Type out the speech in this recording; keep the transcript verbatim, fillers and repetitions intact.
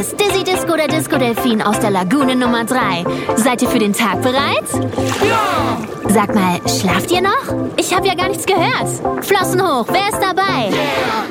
ist Dizzy Disco, der Disco-Delfin aus der Lagune Nummer drei. Seid ihr für den Tag bereit? Ja! Sag mal, schlaft ihr noch? Ich habe ja gar nichts gehört. Flossen hoch, wer ist dabei? Yeah!